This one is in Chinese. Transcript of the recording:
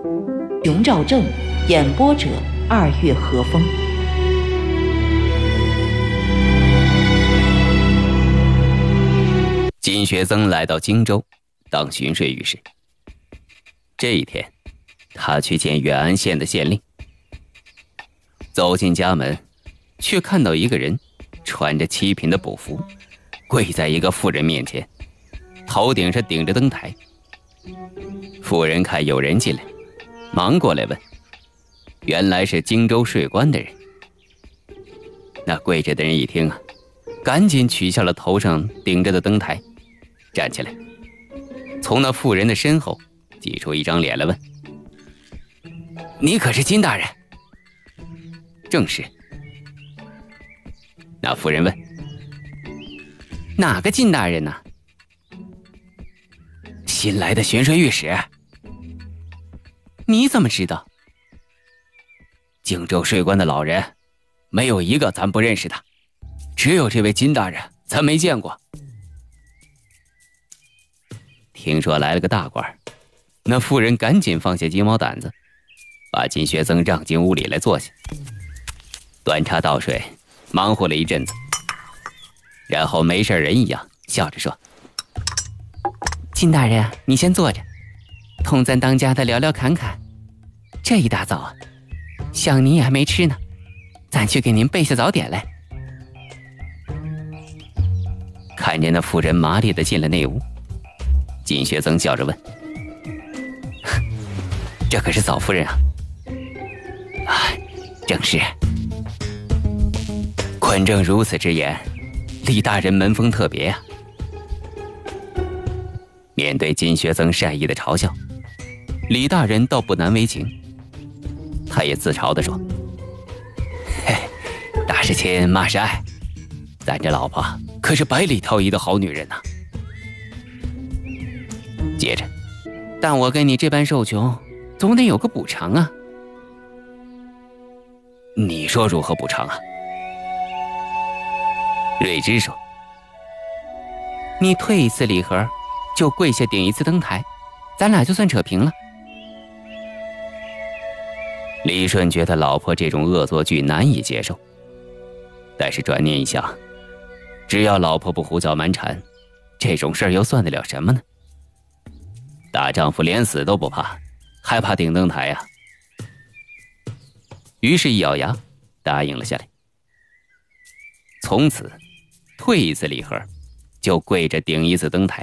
熊兆正，演播者二月河风。 金学曾来到荆州当巡税御史。这一天，他去见远安县的县令。走进家门，却看到一个人穿着7品的补服，跪在一个妇人面前，头顶上顶着灯台。妇人看有人进来，忙过来问，原来是荆州税关的人。那跪着的人一听赶紧取下了头上顶着的灯台，站起来，从那妇人的身后挤出一张脸来问，你可是金大人？正是。那妇人问，哪个金大人呢？新来的巡税御史。你怎么知道？荆州税关的老人没有一个咱不认识的，只有这位金大人咱没见过。听说来了个大官，那妇人赶紧放下鸡毛掸子，把金学曾让进屋里来坐下，端茶倒水，忙活了一阵子，然后没事人一样笑着说，金大人你先坐着，同咱当家的聊聊侃侃。这一大早想您也还没吃呢，咱去给您备下早点来。看见那妇人麻利的进了内屋，金学曾笑着问，这可是嫂夫人啊？正是。坤正如此之言，李大人门风特别啊。面对金学曾善意的嘲笑，李大人倒不难为情，他也自嘲地说，嘿，打是亲，骂是爱，咱这老婆可是百里挑一的好女人呐。接着，但我跟你这般受穷，总得有个补偿啊。你说如何补偿啊？瑞芝说，你退一次礼盒，就跪下顶一次灯台，咱俩就算扯平了。李顺觉得老婆这种恶作剧难以接受，但是转念一想，只要老婆不胡搅蛮缠，这种事儿又算得了什么呢？大丈夫连死都不怕，还怕顶灯台呀？于是一咬牙答应了下来。从此退一次礼盒，就跪着顶一次灯台。